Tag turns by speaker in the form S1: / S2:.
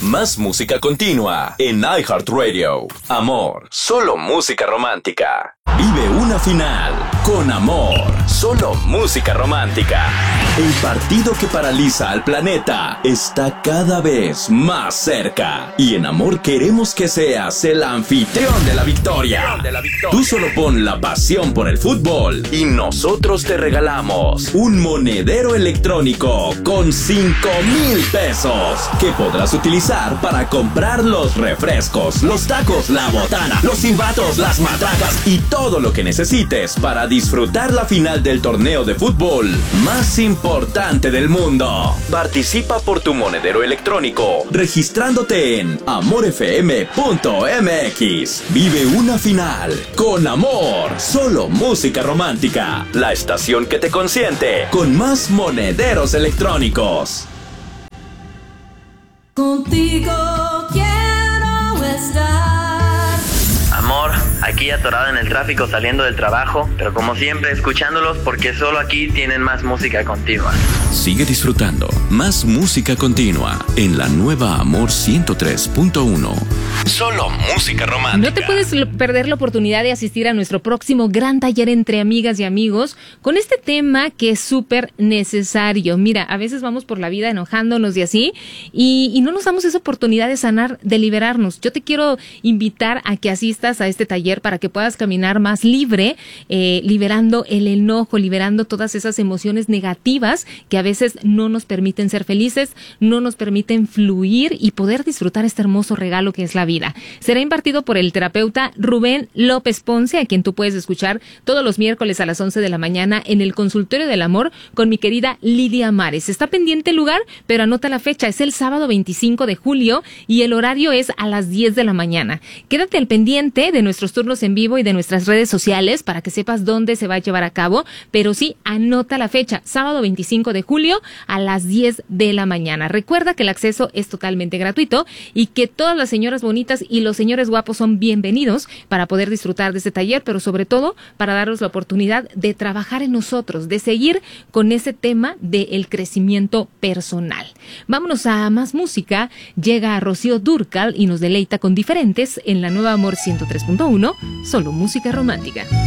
S1: Más música continua en iHeartRadio. Amor, solo música romántica. Vive una final con Amor, solo música romántica. El partido que paraliza al planeta está cada vez más cerca. Y en Amor queremos que seas el anfitrión de la victoria. Tú solo pon la pasión por el fútbol y nosotros te regalamos un monedero electrónico con 5,000 pesos que podrás utilizar para comprar los refrescos, los tacos, la botana, los silbatos, las matracas y todo lo que necesites para disfrutar la final del torneo de fútbol más importante del mundo. Participa por tu monedero electrónico registrándote en amorfm.mx. Vive una final con Amor, solo música romántica. La estación que te consiente con más monederos electrónicos.
S2: Contigo quiero estar.
S3: Amor, aquí atorado en el tráfico saliendo del trabajo, pero como siempre escuchándolos porque solo aquí tienen más música continua.
S1: Sigue disfrutando más música continua en la nueva Amor 103.1. Solo música romántica.
S4: No te puedes perder la oportunidad de asistir a nuestro próximo gran taller entre amigas y amigos con este tema que es súper necesario. Mira, a veces vamos por la vida enojándonos y así, y no nos damos esa oportunidad de sanar, de liberarnos. Yo te quiero invitar a que asistas a este taller para que puedas caminar más libre, liberando el enojo, liberando todas esas emociones negativas que a veces no nos permiten ser felices, no nos permiten fluir y poder disfrutar este hermoso regalo que es la vida. Será impartido por el terapeuta Rubén López Ponce, a quien tú puedes escuchar todos los miércoles a las 11 de la mañana en el Consultorio del Amor con mi querida Lidia Mares. Está pendiente el lugar, pero anota la fecha, es el sábado 25 de julio y el horario es a las 10 de la mañana. Quédate al pendiente de nuestros turnos en vivo y de nuestras redes sociales para que sepas dónde se va a llevar a cabo, pero sí, anota la fecha, sábado 25 de julio a las 10 de la mañana. Recuerda que el acceso es totalmente gratuito y que todas las señoras bonitas y los señores guapos son bienvenidos para poder disfrutar de este taller, pero sobre todo para darnos la oportunidad de trabajar en nosotros, de seguir con ese tema del crecimiento personal. Vámonos a más música. Llega Rocío Dúrcal y nos deleita con Diferentes en la nueva Amor 103.1, solo música romántica.